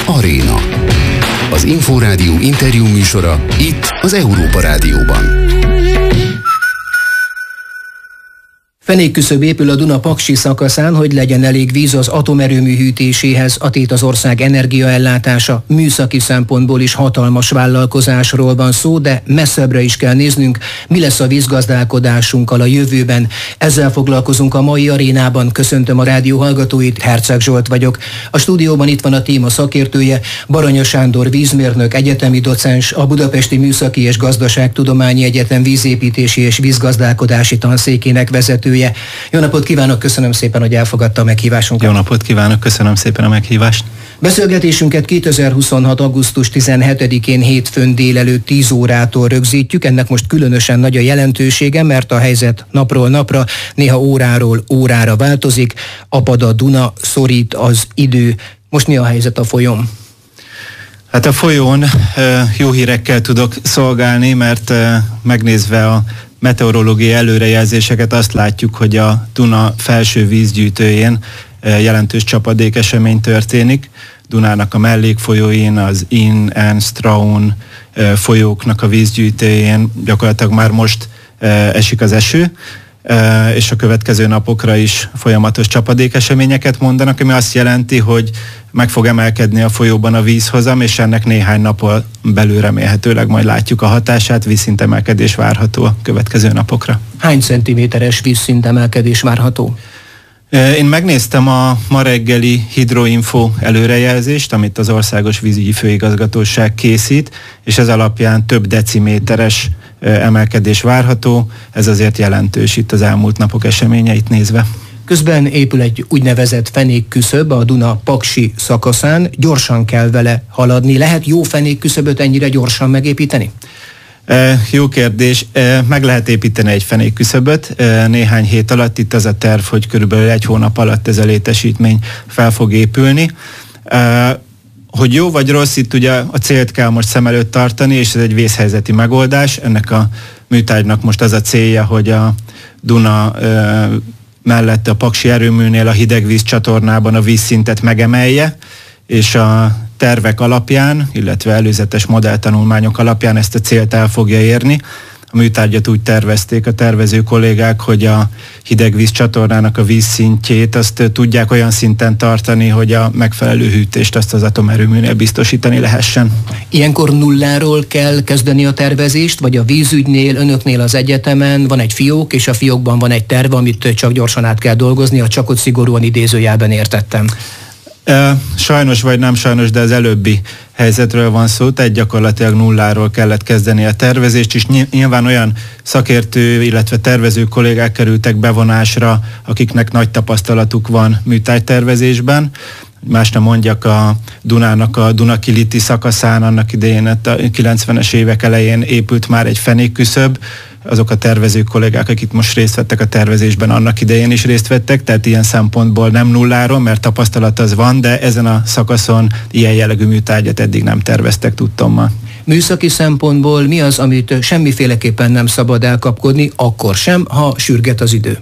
Aréna. Az Inforádió interjú műsora itt az Európa Rádióban. Fenékküszöb épül a Duna-Paksi szakaszán, hogy legyen elég víz az atomerőmű hűtéséhez. A tét az ország energiaellátása. Műszaki szempontból is hatalmas vállalkozásról van szó, de messzebbre is kell néznünk, mi lesz a vízgazdálkodásunkkal a jövőben. Ezzel foglalkozunk a mai arénában. Köszöntöm a rádió hallgatóit, Herceg Zsolt vagyok. A stúdióban itt van a téma szakértője, Baranya Sándor vízmérnök, egyetemi docens, a Budapesti Műszaki és Gazdaságtudományi Egyetem vízépítési és vízgazdálkodási tanszékének vezetője. Jó napot kívánok, köszönöm szépen, hogy elfogadta a meghívásunkat. Jó napot kívánok, köszönöm szépen a meghívást. Beszélgetésünket 2026. augusztus 17-én hétfőn délelőtt 10 órától rögzítjük. Ennek most különösen nagy a jelentősége, mert a helyzet napról napra, néha óráról órára változik. Apad a Duna, szorít az idő. Most mi a helyzet a folyón? Hát a folyón jó hírekkel tudok szolgálni, mert megnézve a meteorológiai előrejelzéseket azt látjuk, hogy a Duna felső vízgyűjtőjén jelentős csapadékesemény történik. Dunának a mellékfolyóin, az Inn, Enn, Straun folyóknak a vízgyűjtőjén gyakorlatilag már most esik az eső, és a következő napokra is folyamatos csapadékeseményeket mondanak, ami azt jelenti, hogy meg fog emelkedni a folyóban a vízhozam, és ennek néhány napon belül remélhetőleg majd látjuk a hatását, vízszintemelkedés várható a következő napokra. Hány centiméteres vízszintemelkedés várható? Én megnéztem a ma reggeli hidroinfo előrejelzést, amit az Országos Vízügyi Főigazgatóság készít, és ez alapján több deciméteres emelkedés várható, ez azért jelentős itt az elmúlt napok eseményeit nézve. Közben épül egy úgynevezett fenékküszöb a Duna-Paksi szakaszán, gyorsan kell vele haladni. Lehet jó fenékküszöböt ennyire gyorsan megépíteni? Jó kérdés. Meg lehet építeni egy fenékküszöböt néhány hét alatt. Itt az a terv, hogy körülbelül 1 hónap alatt ez a létesítmény fel fog épülni. Hogy jó vagy rossz, itt ugye a célt kell most szem előtt tartani, és ez egy vészhelyzeti megoldás. Ennek a műtárgynak most az a célja, hogy a Duna mellett a Paksi erőműnél a hidegvíz csatornában a vízszintet megemelje, és a tervek alapján, illetve előzetes modelltanulmányok alapján ezt a célt el fogja érni. A műtárgyat úgy tervezték a tervező kollégák, hogy a hidegvíz csatornának a vízszintjét azt tudják olyan szinten tartani, hogy a megfelelő hűtést azt az atomerőműnél biztosítani lehessen. Ilyenkor nulláról kell kezdeni a tervezést, vagy a vízügynél, önöknél az egyetemen van egy fiók, és a fiókban van egy terv, amit csak gyorsan át kell dolgozni, csak ott szigorúan idézőjelben értettem. Sajnos vagy nem sajnos, de az előbbi helyzetről van szó, tehát gyakorlatilag nulláról kellett kezdeni a tervezést, és nyilván olyan szakértő, illetve tervező kollégák kerültek bevonásra, akiknek nagy tapasztalatuk van műtárgytervezésben. Más nem mondjak, a Dunának a Duna-Kiliti szakaszán annak idején, a 90-es évek elején épült már egy fenékküszöb. Azok a tervező kollégák, akik most részt vettek a tervezésben, annak idején is részt vettek, tehát ilyen szempontból nem nulláról, mert tapasztalat az van, de ezen a szakaszon ilyen jellegű műtárgyat eddig nem terveztek tudtommal. Műszaki szempontból mi az, amit semmiféleképpen nem szabad elkapkodni, akkor sem, ha sürget az idő?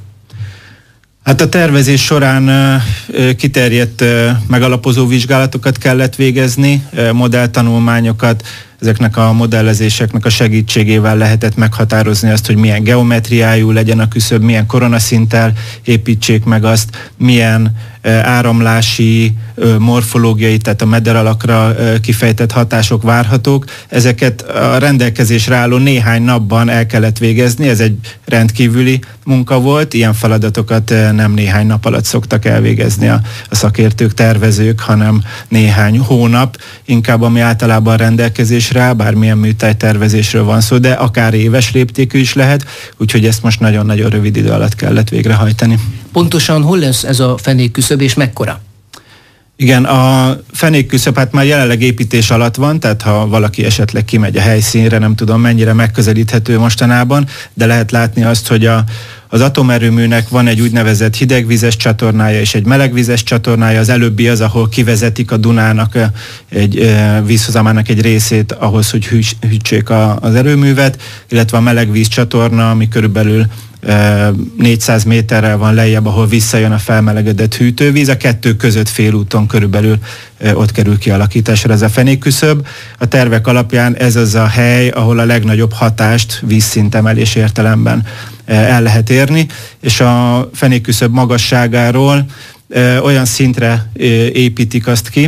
Hát a tervezés során kiterjedt megalapozó vizsgálatokat kellett végezni, modelltanulmányokat, ezeknek a modellezéseknek a segítségével lehetett meghatározni azt, hogy milyen geometriájú legyen a küszöb, milyen koronaszinttel építsék meg azt, milyen áramlási, morfológiai, tehát a mederalakra kifejtett hatások várhatók. Ezeket a rendelkezésre álló néhány napban el kellett végezni, ez egy rendkívüli munka volt, ilyen feladatokat nem néhány nap alatt szoktak elvégezni a szakértők, tervezők, hanem néhány hónap, inkább ami általában rendelkezésre áll, bármilyen műtárgytervezésről van szó, de akár éves léptékű is lehet, úgyhogy ezt most nagyon-nagyon rövid idő alatt kellett végrehajtani. Pontosan hol lesz ez a fenékküszöb és mekkora? Igen, a fenékküszöb hát már jelenleg építés alatt van, tehát ha valaki esetleg kimegy a helyszínre, nem tudom mennyire megközelíthető mostanában, de lehet látni azt, hogy az atomerőműnek van egy úgynevezett hidegvizes csatornája és egy melegvizes csatornája. Az előbbi az, ahol kivezetik a Dunának egy vízhozamának egy részét ahhoz, hogy hűtsék az erőművet, illetve a melegvíz csatorna, ami körülbelül 400 méterrel van lejjebb, ahol visszajön a felmelegedett hűtővíz, a kettő között félúton körülbelül ott kerül kialakításra ez a fenékküszöb. A tervek alapján ez az a hely, ahol a legnagyobb hatást vízszintemelés értelemben el lehet érni, és a fenékküszöb magasságáról olyan szintre építik azt ki,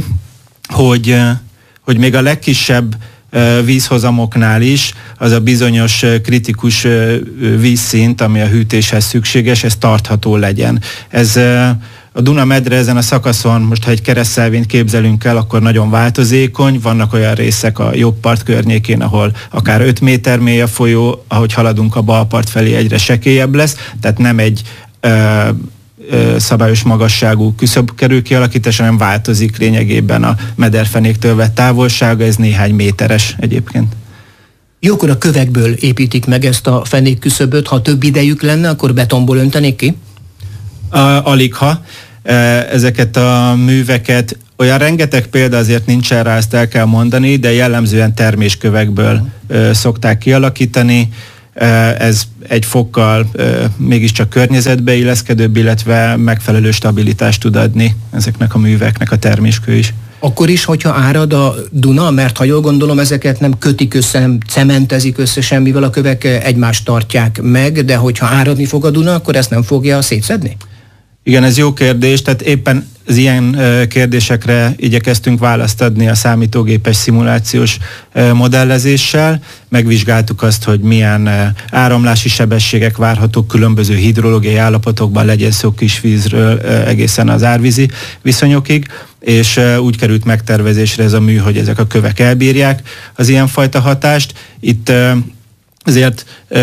hogy még a legkisebb vízhozamoknál is az a bizonyos kritikus vízszint, ami a hűtéshez szükséges, ez tartható legyen. Ez a Duna-medre ezen a szakaszon, most ha egy keresztszelvényt képzelünk el, akkor nagyon változékony, vannak olyan részek a jobb part környékén, ahol akár 5 méter mély a folyó, ahogy haladunk a bal part felé egyre sekélyebb lesz, tehát nem egy szabályos magasságú küszöb kerül kialakításra, hanem változik lényegében a mederfenéktől vett távolsága, ez néhány méteres egyébként. Jókor a kövekből építik meg ezt a fenékküszöböt, ha több idejük lenne, akkor betonból öntenék ki? Aligha. Ezeket a műveket, olyan rengeteg példa azért nincsen rá, ezt el kell mondani, de jellemzően terméskövekből szokták kialakítani. Ez egy fokkal mégiscsak környezetbe illeszkedőbb, illetve megfelelő stabilitást tud adni ezeknek a műveknek a terméskő is. Akkor is, hogyha árad a Duna, mert ha jól gondolom, ezeket nem kötik össze, nem cementezik össze semmivel, a kövek egymást tartják meg, de hogyha áradni fog a Duna, akkor ezt nem fogja szétszedni? Igen, ez jó kérdés, tehát éppen az ilyen kérdésekre igyekeztünk választ adni a számítógépes szimulációs modellezéssel. Megvizsgáltuk azt, hogy milyen áramlási sebességek várhatók különböző hidrológiai állapotokban, legyen szó kisvízről egészen az árvízi viszonyokig, és úgy került megtervezésre ez a mű, hogy ezek a kövek elbírják az ilyenfajta hatást. Itt azért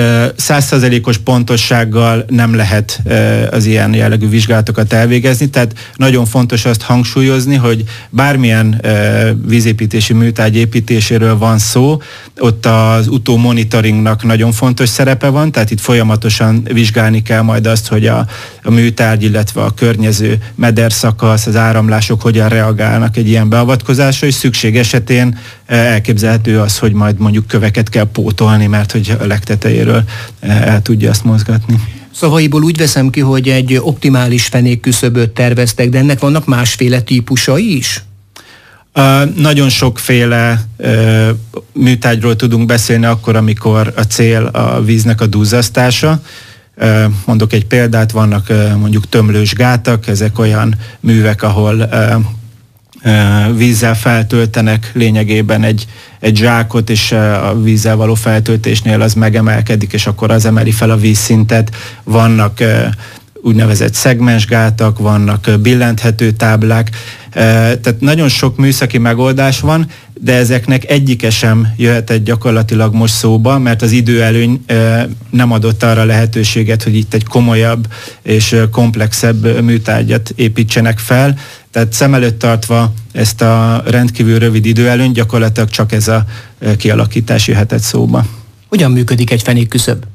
100%-os pontossággal nem lehet az ilyen jellegű vizsgálatokat elvégezni, tehát nagyon fontos azt hangsúlyozni, hogy bármilyen vízépítési műtárgy építéséről van szó, ott az utómonitoringnak nagyon fontos szerepe van, tehát itt folyamatosan vizsgálni kell majd azt, hogy a műtárgy, illetve a környező mederszakasz, az áramlások hogyan reagálnak egy ilyen beavatkozásra, és szükség esetén elképzelhető az, hogy majd mondjuk köveket kell pótolni, mert hogy a legtetejéről el tudja azt mozgatni. Szavaiból úgy veszem ki, hogy egy optimális fenékküszöböt terveztek, de ennek vannak másféle típusai is? Nagyon sokféle műtárgyról tudunk beszélni akkor, amikor a cél a víznek a duzzasztása. Mondok egy példát, vannak mondjuk tömlős gátak, ezek olyan művek, ahol vízzel feltöltenek lényegében egy zsákot, és a vízzel való feltöltésnél az megemelkedik, és akkor az emeli fel a vízszintet. Vannak úgynevezett szegmensgátak, vannak billenthető táblák, tehát nagyon sok műszaki megoldás van, de ezeknek egyike sem jöhetett gyakorlatilag most szóba, mert az időelőny nem adott arra lehetőséget, hogy itt egy komolyabb és komplexebb műtárgyat építsenek fel. Tehát szem előtt tartva ezt a rendkívül rövid időelőnyt, gyakorlatilag csak ez a kialakítás jöhetett szóba. Hogyan működik egy fenékküszöb?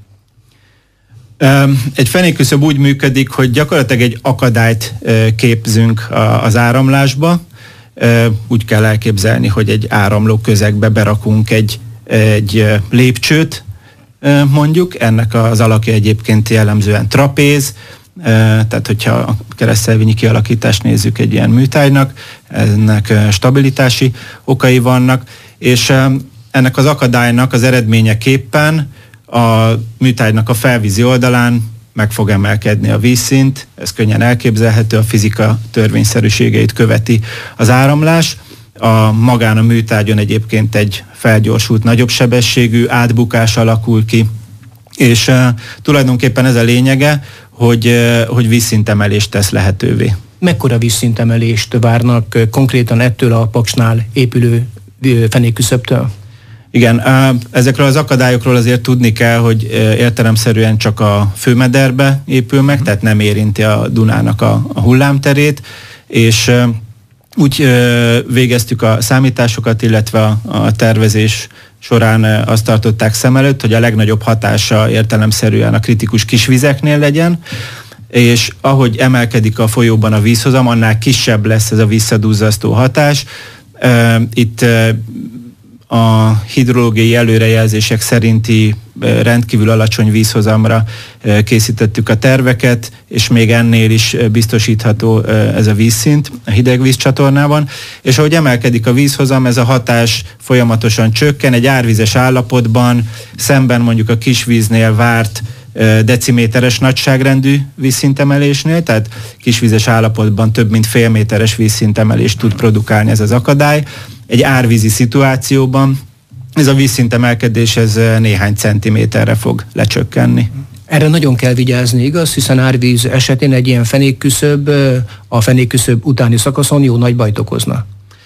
Egy fenékküszöb úgy működik, hogy gyakorlatilag egy akadályt képzünk az áramlásba. Úgy kell elképzelni, hogy egy áramló közegbe berakunk egy lépcsőt, mondjuk. Ennek az alakja egyébként jellemzően trapéz, tehát hogyha a keresztszelvényi kialakítást nézzük egy ilyen műtárgynak, ennek stabilitási okai vannak, és ennek az akadálynak az eredményeképpen a műtárgynak a felvízi oldalán meg fog emelkedni a vízszint, ez könnyen elképzelhető, a fizika törvényszerűségeit követi az áramlás. Magán a műtárgyon egyébként egy felgyorsult, nagyobb sebességű átbukás alakul ki, és tulajdonképpen ez a lényege, hogy vízszintemelést tesz lehetővé. Mekkora vízszintemelést várnak konkrétan ettől a Paksnál épülő fenékküszöbtől? Igen, ezekről az akadályokról azért tudni kell, hogy értelemszerűen csak a főmederbe épül meg, tehát nem érinti a Dunának a hullámterét, és úgy végeztük a számításokat, illetve a tervezés során azt tartották szem előtt, hogy a legnagyobb hatása értelemszerűen a kritikus kisvizeknél legyen, és ahogy emelkedik a folyóban a vízhozam, annál kisebb lesz ez a visszaduzzasztó hatás. Itt a hidrológiai előrejelzések szerinti rendkívül alacsony vízhozamra készítettük a terveket, és még ennél is biztosítható ez a vízszint a hidegvízcsatornában. És ahogy emelkedik a vízhozam, ez a hatás folyamatosan csökken, egy árvizes állapotban, szemben mondjuk a kisvíznél várt deciméteres nagyságrendű vízszintemelésnél, tehát kisvízes állapotban több mint fél méteres vízszintemelést tud produkálni ez az akadály. Egy árvízi szituációban ez a vízszintemelkedés ez néhány centiméterre fog lecsökkenni. Erre nagyon kell vigyázni, igaz? Hiszen árvíz esetén egy ilyen fenékküszöb a fenékküszöb utáni szakaszon jó nagy bajt okozna.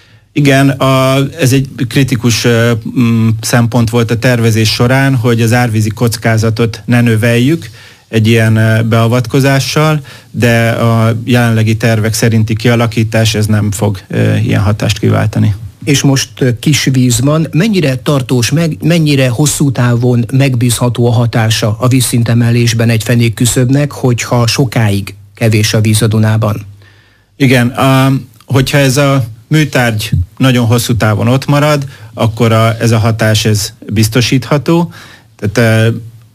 Igen, ez egy kritikus szempont volt a tervezés során, hogy az árvízi kockázatot ne növeljük egy ilyen beavatkozással, de a jelenlegi tervek szerinti kialakítás ez nem fog ilyen hatást kiváltani. És most kis víz van, mennyire tartós, mennyire hosszú távon megbízható a hatása a vízszintemelésben egy fenékküszöbnek, hogyha sokáig kevés a víz a Dunában? Igen, hogyha ez a műtárgy nagyon hosszú távon ott marad, akkor ez a hatás ez biztosítható. Tehát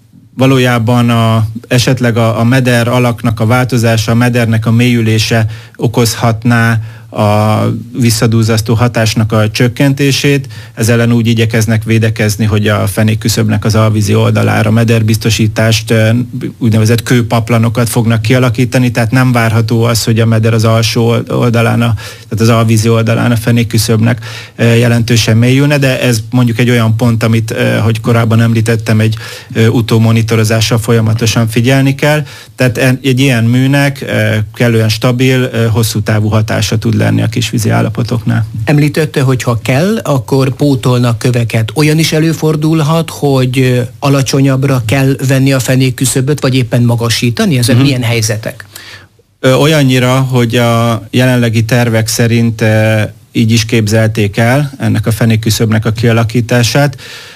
valójában esetleg a meder alaknak a változása, a medernek a mélyülése okozhatná a visszadúzasztó hatásnak a csökkentését. Ez ellen úgy igyekeznek védekezni, hogy a fenékküszöbnek az alvízi oldalára mederbiztosítást, úgynevezett kőpaplanokat fognak kialakítani, tehát nem várható az, hogy a meder az alsó oldalán, tehát az alvízi oldalán a fenékküszöbnek jelentősen mélyülne, de ez mondjuk egy olyan pont, amit, hogy korábban említettem, egy utómonitorozással folyamatosan figyelni kell. Tehát egy ilyen műnek kellően stabil, hosszú távú hatása tud lenni a kisvízi állapotoknál. Említette, hogy ha kell, akkor pótolnak köveket. Olyan is előfordulhat, hogy alacsonyabbra kell venni a fenékküszöböt, vagy éppen magasítani? Ezek milyen helyzetek? Olyannyira, hogy a jelenlegi tervek szerint így is képzelték el ennek a fenékküszöbnek a kialakítását.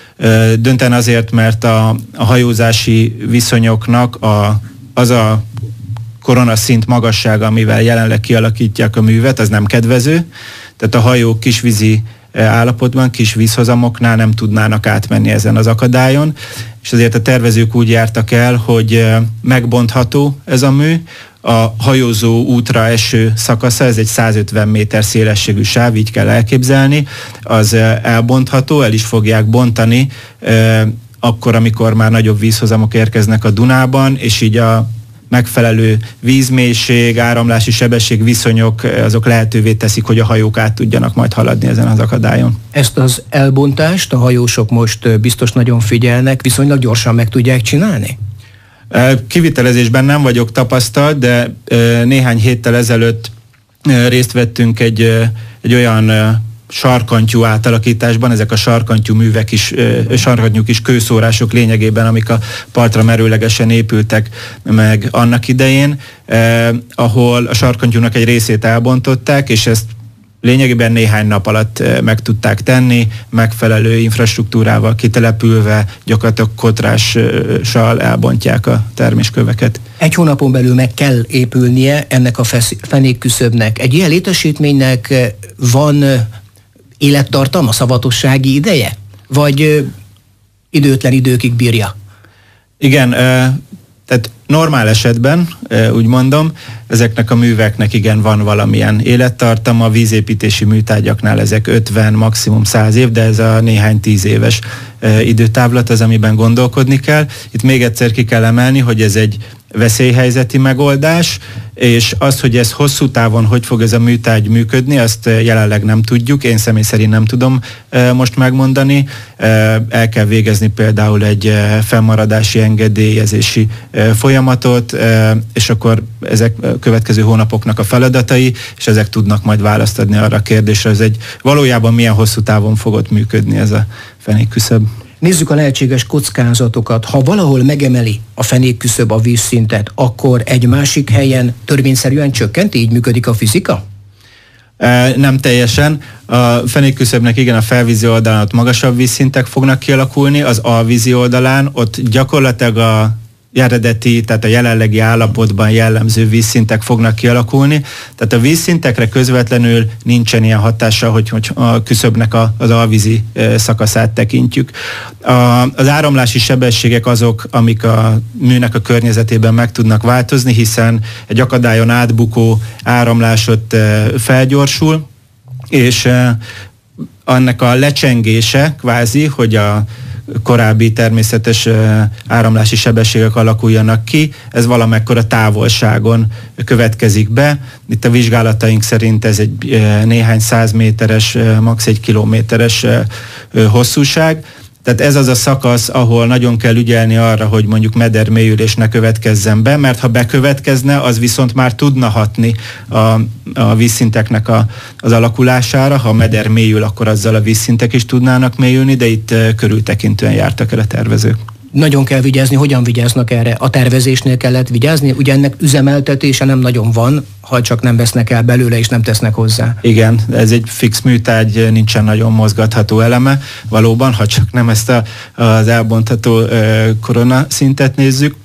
Dönten azért, mert a hajózási viszonyoknak az a koronaszint magassága, amivel jelenleg kialakítják a művet, az nem kedvező. Tehát a hajók kisvízi állapotban, kis vízhozamoknál nem tudnának átmenni ezen az akadályon, és azért a tervezők úgy jártak el, hogy megbontható ez a mű, a hajózó útra eső szakasza, ez egy 150 méter szélességű sáv, így kell elképzelni, az elbontható, el is fogják bontani akkor, amikor már nagyobb vízhozamok érkeznek a Dunában, és így a megfelelő vízmélység, áramlási sebesség viszonyok, azok lehetővé teszik, hogy a hajók át tudjanak majd haladni ezen az akadályon. Ezt az elbontást a hajósok most biztos nagyon figyelnek, viszonylag gyorsan meg tudják csinálni? Kivitelezésben nem vagyok tapasztalt, de néhány héttel ezelőtt részt vettünk egy olyan sarkantyú átalakításban, ezek a sarkantyú művek is, sarkantyúk is kőszórások lényegében, amik a partra merőlegesen épültek meg annak idején, ahol a sarkantyúnak egy részét elbontották, és ezt lényegében néhány nap alatt meg tudták tenni, megfelelő infrastruktúrával kitelepülve, gyakorlatilag kotrással elbontják a termésköveket. Egy hónapon belül meg kell épülnie ennek a fenékküszöbnek. Egy ilyen létesítménynek van élettartalma, szavatossági ideje? Vagy időtlen időkig bírja? Igen, tehát normál esetben, úgy mondom, ezeknek a műveknek igen van valamilyen élettartama, a vízépítési műtárgyaknál ezek 50, maximum 100 év, de ez a néhány 10 éves időtávlat az, amiben gondolkodni kell. Itt még egyszer ki kell emelni, hogy ez egy veszélyhelyzeti megoldás, és az, hogy ez hosszú távon hogy fog ez a műtárgy működni, azt jelenleg nem tudjuk, én személy szerint nem tudom most megmondani. El kell végezni például egy fennmaradási engedélyezési folyamatot, és akkor ezek következő hónapoknak a feladatai, és ezek tudnak majd választ adni arra a kérdésre, hogy egy valójában milyen hosszú távon fog ott működni ez a fenékküszöb. Nézzük a lehetséges kockázatokat. Ha valahol megemeli a fenékküszöb a vízszintet, akkor egy másik helyen törvényszerűen csökkent, így működik a fizika? Nem teljesen. A fenékküszöbnek igen, a felvízi oldalán ott magasabb vízszintek fognak kialakulni, az alvízi oldalán ott gyakorlatilag eredeti, tehát a jelenlegi állapotban jellemző vízszintek fognak kialakulni. Tehát a vízszintekre közvetlenül nincsen ilyen hatása, hogy a küszöbnek az alvízi szakaszát tekintjük. Az áramlási sebességek azok, amik a műnek a környezetében meg tudnak változni, hiszen egy akadályon átbukó áramlás ott felgyorsul, és annak a lecsengése kvázi, hogy a korábbi természetes áramlási sebességek alakuljanak ki, ez valamekkora távolságon következik be. Itt a vizsgálataink szerint ez egy néhány 100 méteres, max. 1 kilométeres hosszúság. Tehát ez az a szakasz, ahol nagyon kell ügyelni arra, hogy mondjuk medermélyülés ne következzen be, mert ha bekövetkezne, az viszont már tudna hatni a vízszinteknek az alakulására. Ha a meder mélyül, akkor azzal a vízszintek is tudnának mélyülni, de itt körültekintően jártak el a tervezők. Nagyon kell vigyázni, hogyan vigyáznak erre? A tervezésnél kellett vigyázni, ugye ennek üzemeltetése nem nagyon van, ha csak nem vesznek el belőle és nem tesznek hozzá. Igen, ez egy fix műtárgy, nincsen nagyon mozgatható eleme, valóban, ha csak nem ezt az elbontható koronaszintet nézzük.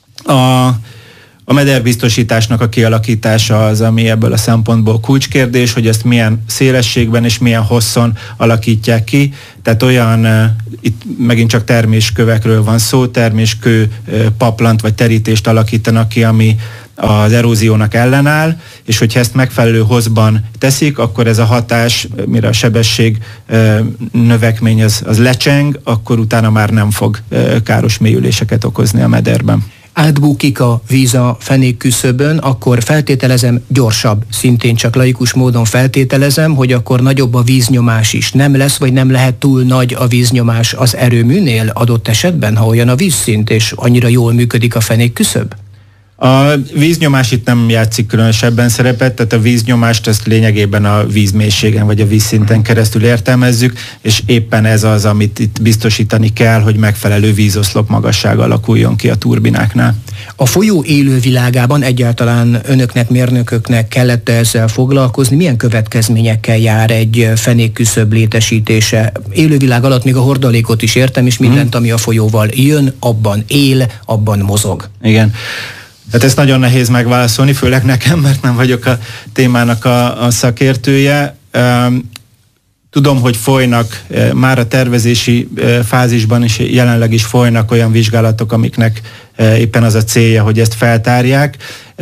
A mederbiztosításnak a kialakítása az, ami ebből a szempontból kulcskérdés, hogy ezt milyen szélességben és milyen hosszon alakítják ki. Tehát olyan, itt megint csak terméskövekről van szó, terméskő paplant vagy terítést alakítanak ki, ami az eróziónak ellenáll, és hogyha ezt megfelelő hozban teszik, akkor ez a hatás, mire a sebesség növekmény az lecseng, akkor utána már nem fog káros mélyüléseket okozni a mederben. Átbukik a víz a fenékküszöbön, akkor feltételezem gyorsabb, szintén csak laikus módon feltételezem, hogy akkor nagyobb a víznyomás is. Nem lesz, vagy nem lehet túl nagy a víznyomás az erőműnél adott esetben, ha olyan a vízszint, és annyira jól működik a fenékküszöb? A víznyomás itt nem játszik különösebben szerepet, tehát a víznyomást ezt lényegében a vízmélységen vagy a vízszinten keresztül értelmezzük, és éppen ez az, amit itt biztosítani kell, hogy megfelelő vízoszlop magasság alakuljon ki a turbináknál. A folyó élővilágában egyáltalán önöknek, mérnököknek kellett ezzel foglalkozni? Milyen következményekkel jár egy fenékküszöb létesítése? Élővilág alatt még a hordalékot is értem, és mindent, ami a folyóval jön, abban él, abban mozog. Igen. Hát ezt nagyon nehéz megválaszolni, főleg nekem, mert nem vagyok a témának a szakértője. Tudom, hogy folynak, már a tervezési fázisban is jelenleg is folynak olyan vizsgálatok, amiknek éppen az a célja, hogy ezt feltárják.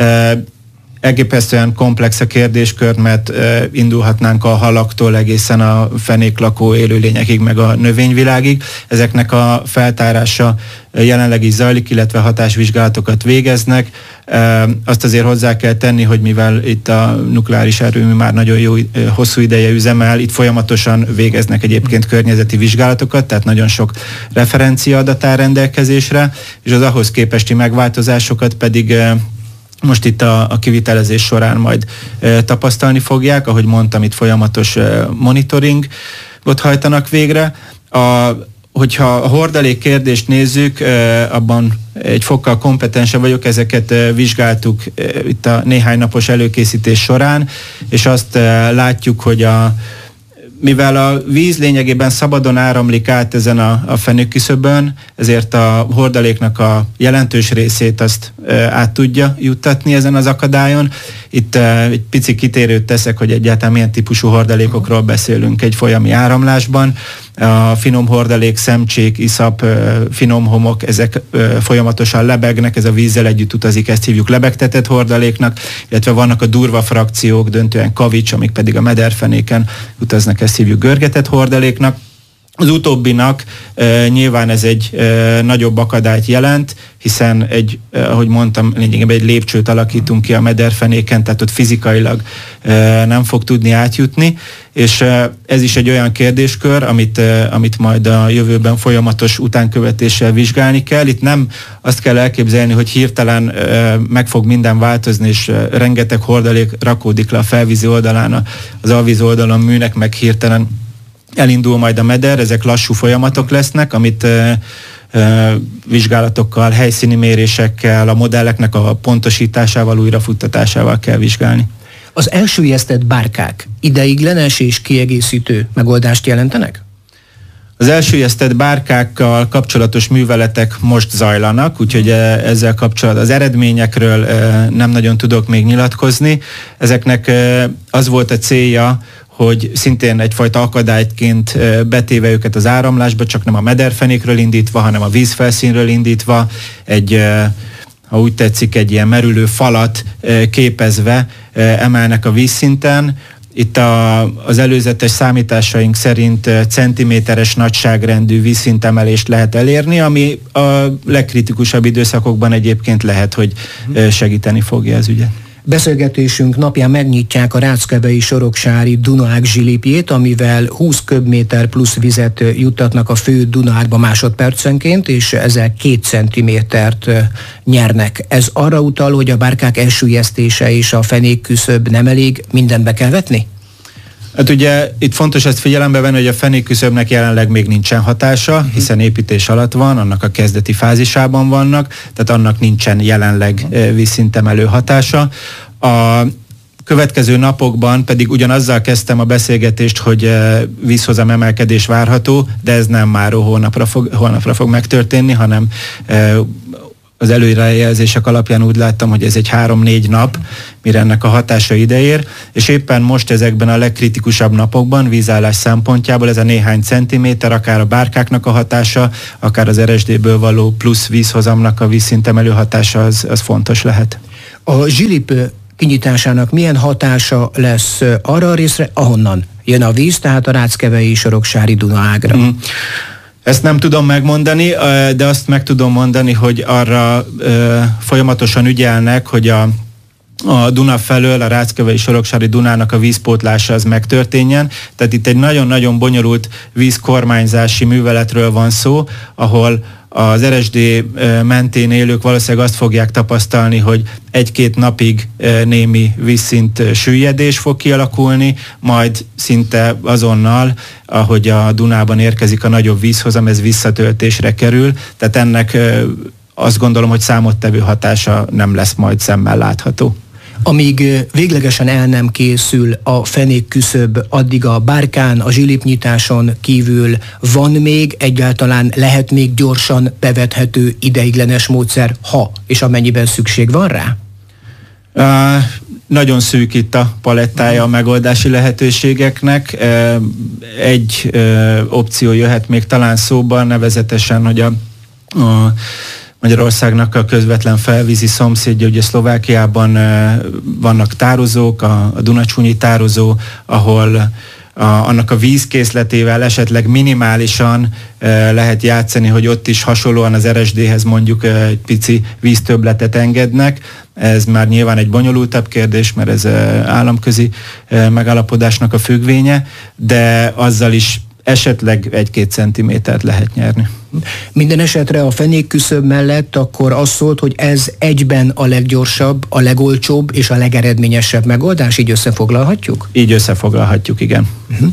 Elképesztően komplex a kérdéskör, mert indulhatnánk a halaktól egészen a fenéklakó élőlényekig, meg a növényvilágig. Ezeknek a feltárása jelenleg is zajlik, illetve hatásvizsgálatokat végeznek. Azt azért hozzá kell tenni, hogy mivel itt a nukleáris erőmű már nagyon jó, hosszú ideje üzemel, itt folyamatosan végeznek egyébként környezeti vizsgálatokat, tehát nagyon sok referencia adat áll rendelkezésre, és az ahhoz képesti megváltozásokat pedig most itt a kivitelezés során majd tapasztalni fogják, ahogy mondtam, itt folyamatos monitoringot hajtanak végre. Hogyha a hordalék kérdést nézzük, abban egy fokkal kompetensebb vagyok, ezeket vizsgáltuk itt a néhány napos előkészítés során, és azt látjuk, hogy mivel a víz lényegében szabadon áramlik át ezen a fenékküszöbön, ezért a hordaléknak a jelentős részét azt át tudja juttatni ezen az akadályon. Itt egy pici kitérőt teszek, hogy egyáltalán milyen típusú hordalékokról beszélünk egy folyami áramlásban. A finom hordalék, szemcsék, iszap, finom homok, ezek folyamatosan lebegnek, ez a vízzel együtt utazik, ezt hívjuk lebegtetett hordaléknak, illetve vannak a durva frakciók, döntően kavics, amik pedig a mederfenéken utaznak, ezt hívjuk görgetett hordaléknak. Az utóbbinak nyilván ez egy nagyobb akadályt jelent, hiszen ahogy mondtam, lényegében egy lépcsőt alakítunk ki a mederfenéken, tehát ott fizikailag nem fog tudni átjutni, és ez is egy olyan kérdéskör, amit majd a jövőben folyamatos utánkövetéssel vizsgálni kell. Itt nem azt kell elképzelni, hogy hirtelen meg fog minden változni, és rengeteg hordalék rakódik le a felvízi oldalán, az alvízi oldalon műnek, meg hirtelen elindul majd a meder, ezek lassú folyamatok lesznek, amit vizsgálatokkal, helyszíni mérésekkel, a modelleknek a pontosításával, újrafuttatásával kell vizsgálni. Az elsüllyesztett bárkák ideiglenes és kiegészítő megoldást jelentenek? Az elsüllyesztett bárkákkal kapcsolatos műveletek most zajlanak, úgyhogy ezzel kapcsolatban az eredményekről nem nagyon tudok még nyilatkozni. Ezeknek az volt a célja, hogy szintén egyfajta akadályként betéve őket az áramlásba, csak nem a mederfenékről indítva, hanem a vízfelszínről indítva, ha úgy tetszik, egy ilyen merülő falat képezve emelnek a vízszinten. Itt az előzetes számításaink szerint centiméteres nagyságrendű vízszintemelést lehet elérni, ami a legkritikusabb időszakokban egyébként lehet, hogy segíteni fogja az ügyet. Beszélgetésünk napján megnyitják a ráckevei soroksári Dunaág zsilipjét, amivel 20 köbméter plusz vizet juttatnak a fő Dunaágba másodpercenként, és ezzel 2 centimétert nyernek. Ez arra utal, hogy a bárkák elsüllyesztése és a fenékküszöb nem elég, mindent be kell vetni? Hát ugye itt fontos ezt figyelembe venni, hogy a fenékküszöbnek jelenleg még nincsen hatása, hiszen építés alatt van, annak a kezdeti fázisában vannak, tehát annak nincsen jelenleg vízszintemelő hatása. A következő napokban pedig ugyanazzal kezdtem a beszélgetést, hogy vízhozam emelkedés várható, de ez nem már holnapra fog megtörténni, hanem az előrejelzések alapján úgy láttam, hogy ez egy 3-4 nap, mire ennek a hatása ideér, és éppen most ezekben a legkritikusabb napokban vízállás szempontjából ez a néhány centiméter, akár a bárkáknak a hatása, akár az RSD-ből való plusz vízhozamnak a vízszintemelő hatása az fontos lehet. A zsilip kinyitásának milyen hatása lesz arra a részre, ahonnan jön a víz, tehát a ráckevei soroksári Dunaágra? Ezt nem tudom megmondani, de azt meg tudom mondani, hogy arra folyamatosan ügyelnek, hogy a Duna felől, a ráckevei soroksári Dunának a vízpótlása az megtörténjen. Tehát itt egy nagyon-nagyon bonyolult vízkormányzási műveletről van szó, ahol az RSD mentén élők valószínűleg azt fogják tapasztalni, hogy 1-2 napig némi vízszint süllyedés fog kialakulni, majd szinte azonnal, ahogy a Dunában érkezik a nagyobb vízhozam, ez visszatöltésre kerül. Tehát ennek azt gondolom, hogy számottevő hatása nem lesz majd szemmel látható. Amíg véglegesen el nem készül a fenékküszöb, addig a bárkán, a zsilipnyitáson kívül van még, egyáltalán lehet még gyorsan bevethető ideiglenes módszer, ha és amennyiben szükség van rá? Nagyon szűk itt a palettája a megoldási lehetőségeknek. Egy opció jöhet még talán szóban, nevezetesen, hogy a Magyarországnak a közvetlen felvízi szomszédja, ugye Szlovákiában vannak tározók, a Dunacsúnyi tározó, ahol annak a vízkészletével esetleg minimálisan lehet játszani, hogy ott is hasonlóan az RSD-hez mondjuk egy pici víztöbbletet engednek. Ez már nyilván egy bonyolultabb kérdés, mert ez államközi megállapodásnak a függvénye, de azzal is esetleg 1-2 centimétert lehet nyerni. Minden esetre a fenékküszöb mellett akkor az szólt, hogy ez egyben a leggyorsabb, a legolcsóbb és a legeredményesebb megoldás, így összefoglalhatjuk? Így összefoglalhatjuk, igen.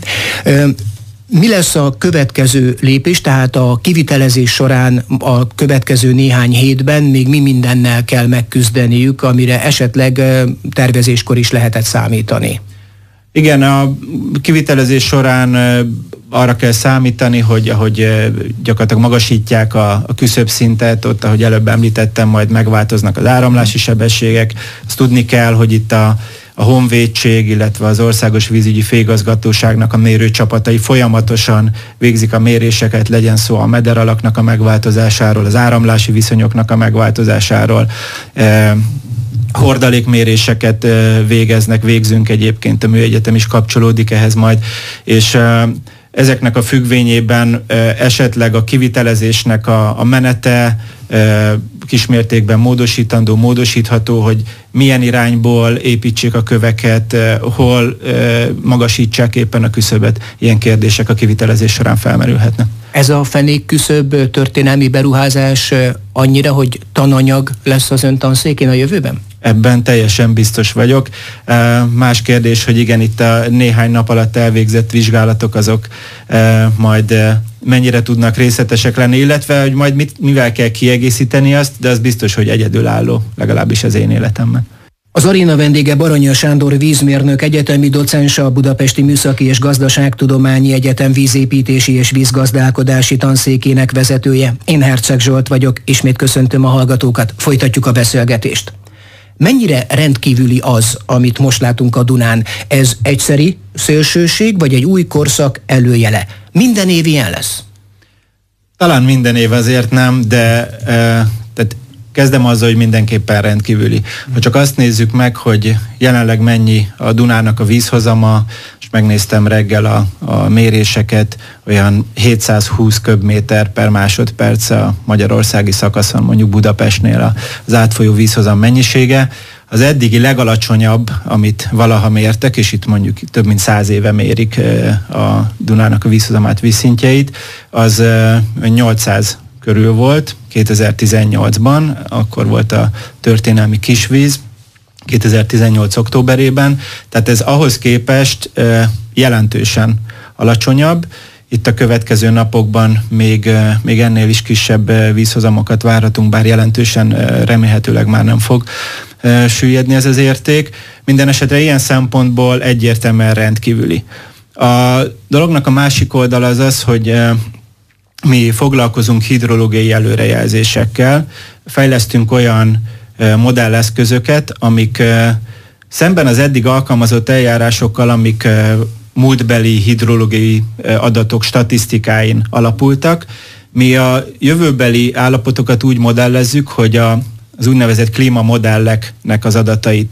Mi lesz a következő lépés, tehát a kivitelezés során a következő néhány hétben még mi mindennel kell megküzdeniük, amire esetleg tervezéskor is lehetett számítani? Igen, a kivitelezés során arra kell számítani, hogy ahogy gyakorlatilag magasítják a küszöbszintet, ott, ahogy előbb említettem, majd megváltoznak az áramlási sebességek. Azt tudni kell, hogy itt a Honvédség, illetve az Országos Vízügyi Főigazgatóságnak a mérőcsapatai folyamatosan végzik a méréseket, legyen szó a mederalaknak a megváltozásáról, az áramlási viszonyoknak a megváltozásáról, hordalékméréseket végzünk egyébként, a műegyetem is kapcsolódik ehhez majd, és ezeknek a függvényében esetleg a kivitelezésnek a menete kismértékben módosítható, hogy milyen irányból építsék a köveket, hol magasítsák éppen a küszöbet. Ilyen kérdések a kivitelezés során felmerülhetnek. Ez a fenékküszöb történelmi beruházás annyira, hogy tananyag lesz az ön tanszékén a jövőben? Ebben teljesen biztos vagyok. Más kérdés, hogy igen, itt a néhány nap alatt elvégzett vizsgálatok azok majd mennyire tudnak részletesek lenni, illetve hogy majd mivel kell kiegészíteni azt, de az biztos, hogy egyedülálló, legalábbis az én életemben. Az aréna vendége Baranya Sándor vízmérnök, egyetemi docens, a Budapesti Műszaki és Gazdaságtudományi Egyetem vízépítési és vízgazdálkodási tanszékének vezetője. Én Herceg Zsolt vagyok, ismét köszöntöm a hallgatókat, folytatjuk a beszélgetést. Mennyire rendkívüli az, amit most látunk a Dunán? Ez egyszeri szélsőség, vagy egy új korszak előjele? Minden év ilyen lesz? Talán minden év azért nem, de tehát kezdem azzal, hogy mindenképpen rendkívüli. Ha csak azt nézzük meg, hogy jelenleg mennyi a Dunának a vízhozama, és megnéztem reggel a méréseket, olyan 720 köbméter per másodperc a magyarországi szakaszon, mondjuk Budapestnél az átfolyó vízhozam mennyisége. Az eddigi legalacsonyabb, amit valaha mértek, és itt mondjuk több mint 100 éve mérik a Dunának a vízhozamát, vízszintjeit, az 800 körül volt 2018-ban, akkor volt a történelmi kisvíz, 2018. októberében, tehát ez ahhoz képest jelentősen alacsonyabb. Itt a következő napokban még ennél is kisebb vízhozamokat várhatunk, bár jelentősen remélhetőleg már nem fog süllyedni ez az érték. Minden esetre ilyen szempontból egyértelműen rendkívüli. A dolognak a másik oldala az, hogy mi foglalkozunk hidrológiai előrejelzésekkel, fejlesztünk olyan modelleszközöket, amik szemben az eddig alkalmazott eljárásokkal, amik múltbeli hidrológiai adatok statisztikáin alapultak, mi a jövőbeli állapotokat úgy modellezzük, hogy az úgynevezett klímamodelleknek az adatait